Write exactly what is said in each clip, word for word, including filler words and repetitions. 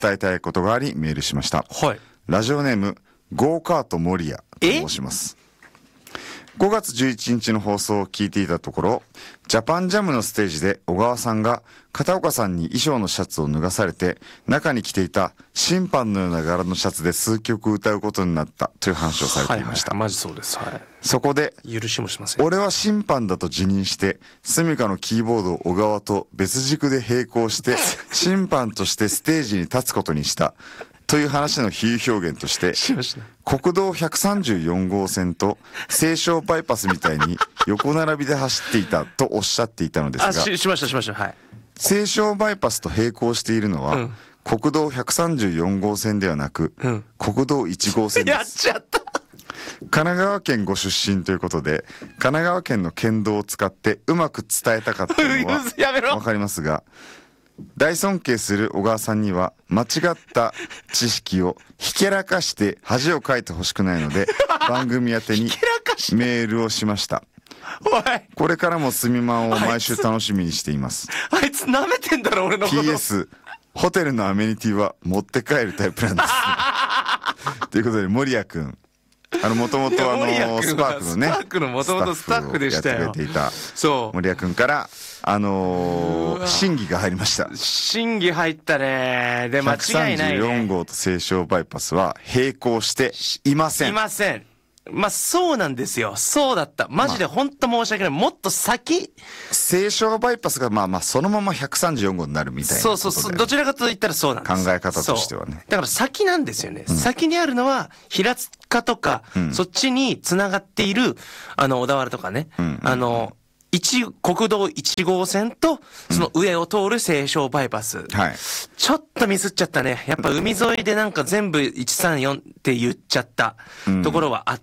伝えたいことがありメールしました。 はい。 ラジオネームゴーカート守屋と申します。ごがつじゅういちにちの放送を聞いていたところ、ジャパンジャムのステージで小川さんが片岡さんに衣装のシャツを脱がされて、中に着ていた審判のような柄のシャツで数曲歌うことになったという話をされていました。 はいはい、マジそうです。はい。 そこで許しもしません。 俺は審判だと自認してスミカのキーボードを小川と別軸で並行して審判としてステージに立つことにしたという話の比喩表現として、国道ひゃくさんじゅうよんごうせんと西湘バイパスみたいに横並びで走っていたとおっしゃっていたのですが、 あ、し、しましたしました。はい。 西湘バイパスと並行しているのは、うん、国道ひゃくさんじゅうよんごうせんではなく、うん、国道いちごうせんです。 やっちゃった。 神奈川県ご出身ということで、神奈川県の県道を使ってうまく伝えたかったのはわかりますが、大尊敬する小川さんには間違った知識をひけらかして恥をかいてほしくないので番組宛てにメールをしました。 おい、 これからもすみまんを毎週楽しみにしています。 あいつ舐めてんだろ俺のこと。 ピーエス ホテルのアメニティは持って帰るタイプなんですということで守谷くん、あのもともとあのスパークのね、 スパークのもともとスタッフでしたよ。 やってくれていたそう守谷くんからあのー、審議が入りました。 審議入ったね。で間違いないね。 ひゃくさんじゅうよんごうと西湘バイパスは並行していません。 いません。まあそうなんですよ。そうだった。マジで本当申し訳ない。もっと先。 西湘バイパスがまあまあそのままひゃくさんじゅうよんごうになるみたいな、ね。 そうそう。どちらかと言ったらそうなんです。 考え方としてはね。 だから先なんですよね。うん、先にあるのは平塚とか、うん、そっちに繋がっているあの小田原とかね。うんうんうん、あの一国道いちごうせんとその上を通る西湘バイパス、うん、はい、ちょっとミスっちゃったね。やっぱ海沿いでなんか全部いちさんよんって言っちゃったところはあって、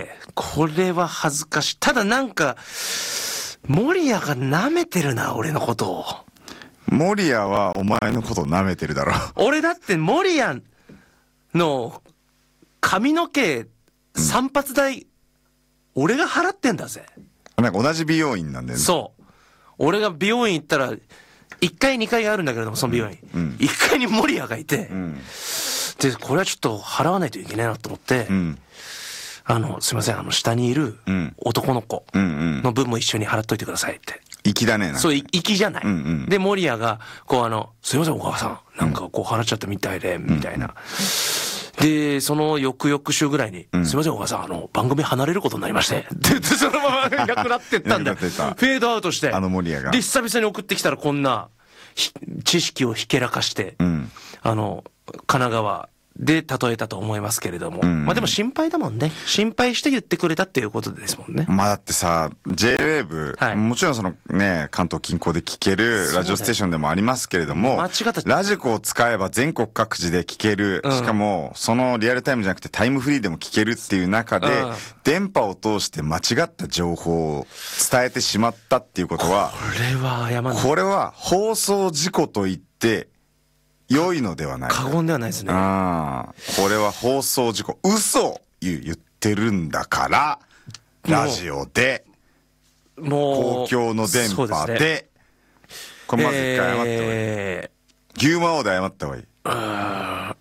うん、これは恥ずかしい。ただなんか守谷が舐めてるな俺のことを。 守谷はお前のことを舐めてるだろ。 俺だって守谷の髪の毛散髪代、うん、俺が払ってんだぜ。 なんか同じ美容院なんだよね。 そう。俺が美容院行ったら、いっかいにかいあるんだけれども、その美容院。うん、いっかいに守谷がいて、うん、で、これはちょっと払わないといけないなと思って、うん、あの、すいません、あの、下にいる男の子の分も一緒に払っといてくださいって。 粋だね。 そう、粋じゃない。うんうん、で、守谷が、こうあの、すいません、お母さん、なんかこう払っちゃったみたいで、みたいな。うんで、その翌々週ぐらいに、うん、すいません、お母さん、あの、番組離れることになりまして、で、そのままいなくなってったんだよ。フェードアウトして。 あの守谷が。 で、久々に送ってきたらこんな、知識をひけらかして、うん、あの、神奈川で例えたと思いますけれども。うん、まあでも心配だもんね。心配して言ってくれたっていうことですもんね。 まあだってさ、J-ウェーブ、はい、もちろんそのね、関東近郊で聞けるラジオステーションでもありますけれども、間違ったラジコを使えば全国各地で聞ける、うん、しかもそのリアルタイムじゃなくてタイムフリーでも聞けるっていう中で、うん、電波を通して間違った情報を伝えてしまったっていうことは、 これは謝んない。 これは放送事故と言って良いのではない。 過言ではないですね。 ああ、これは放送事故、嘘を言ってるんだから、ラジオで、もう公共の電波で、ね、これまず一回謝った方がいい。えー、牛魔王で謝った方がいい。 ラ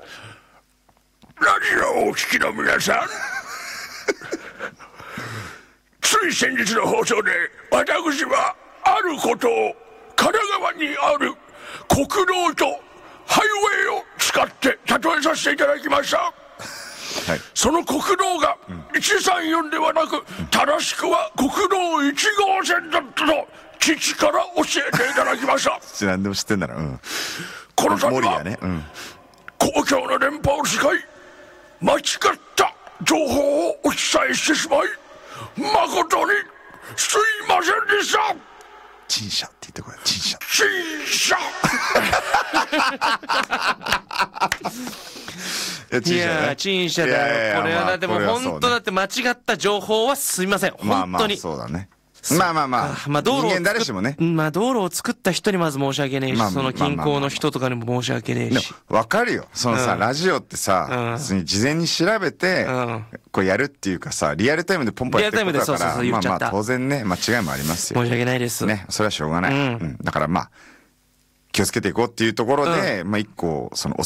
ジオをお聞きの皆さん、つい先日の放送で私はあることを神奈川にある国道とハイウェイを使って例えさせていただきました。はい、その国道がいちさんよんではなく、うん、正しくは国道いちごうせんだったと父から教えていただきました。 何でも知ってんだな。うん、 この度は、 ね、うん、 公共の電波を使い間違った情報をお伝えしてしまい誠にすいませんでした。 陳謝って言ってこれ。陳謝。 陳謝。 いや、陳謝だよ。これはでも本当だって間違った情報はすいません。本当に。 まあまあそうだね。まあまあまあ。まあ道路を人間誰しもね。 まあ道路を作った人にまず申し訳ねえし、その近郊の人とかにも申し訳ねえし。 わかるよ。そのさ、ラジオってさ、普通に事前に調べて、こうやるっていうかさ、リアルタイムでポンポンやってることだから、まあまあ当然ね、間違いもありますよ。 申し訳ないです。 ね、それはしょうがない。だからまあ、気をつけていこうっていうところで、まあ一個、そのお